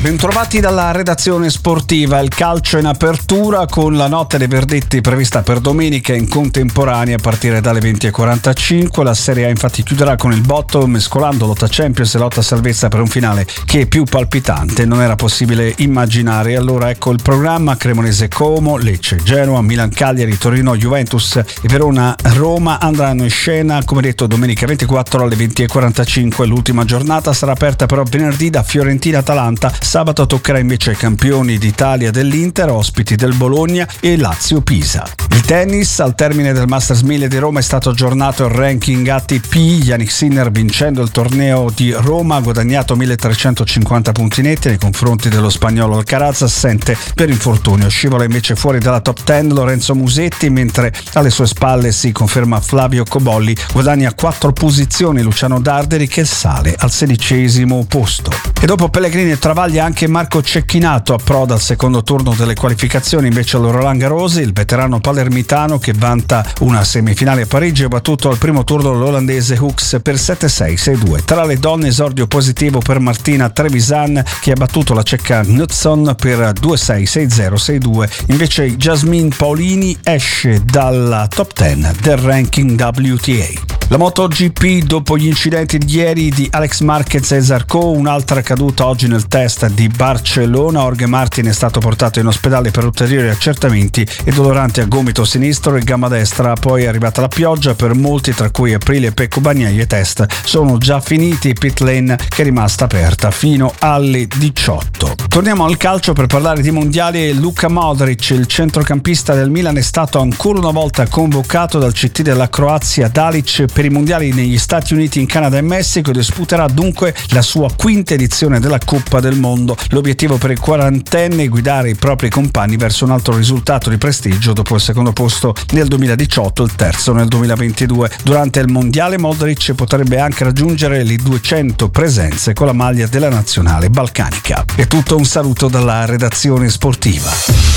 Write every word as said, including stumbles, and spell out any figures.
bentrovati dalla redazione sportiva. Il calcio in apertura con la notte dei verdetti prevista per domenica in contemporanea a partire dalle venti e quarantacinque. La Serie A infatti chiuderà con il botto mescolando lotta Champions e lotta salvezza per un finale che più palpitante non era possibile immaginare. Allora ecco il programma: Cremonese Como, Lecce Genoa, Milan Cagliari, Torino Juventus e Verona Roma andranno in scena come detto domenica ventiquattro alle venti e quarantacinque. L'ultima giornata sarà aperta però venerdì da Fiorentina Atalanta. Sabato toccherà invece ai campioni d'Italia dell'Inter, ospiti del Bologna, e Lazio Pisa. Il tennis: al termine del Masters mille di Roma è stato aggiornato il ranking A T P. Jannik Sinner, vincendo il torneo di Roma, ha guadagnato milletrecentocinquanta punti netti nei confronti dello spagnolo Alcaraz, assente per infortunio. Scivola invece fuori dalla top dieci Lorenzo Musetti, mentre alle sue spalle si conferma Flavio Cobolli. Guadagna quattro posizioni Luciano Darderi, che sale al sedicesimo posto. E dopo Pellegrini e Travaglia anche Marco Cecchinato approda al secondo turno delle qualificazioni invece allo Roland Garros. Il veterano palermitano, che vanta una semifinale a Parigi, ha battuto al primo turno l'olandese Hooks per sette sei sei due. Tra le donne esordio positivo per Martina Trevisan, che ha battuto la ceca Knudson per due sei sei zero sei due. Invece Jasmine Paolini esce dalla top dieci del ranking W T A. La MotoGP: dopo gli incidenti di ieri di Alex Marquez e Zarco, un'altra caduta oggi nel test di Barcellona. Jorge Martin è stato portato in ospedale per ulteriori accertamenti e doloranti a gomito sinistro e gamba destra. Poi è arrivata la pioggia per molti, tra cui Aprilia e Pecco Bagnaia. I test sono già finiti, pit lane che è rimasta aperta fino alle diciotto. Torniamo al calcio per parlare di mondiali. Luka Modric, il centrocampista del Milan, è stato ancora una volta convocato dal C T della Croazia Dalic per i mondiali negli Stati Uniti, in Canada e Messico, e disputerà dunque la sua quinta edizione della Coppa del Mondo. L'obiettivo per il quarantenne è guidare i propri compagni verso un altro risultato di prestigio dopo il secondo posto nel duemiladiciotto e il terzo nel duemilaventidue. Durante il mondiale Modric potrebbe anche raggiungere le duecento presenze con la maglia della nazionale balcanica. È tutto, un saluto dalla redazione sportiva.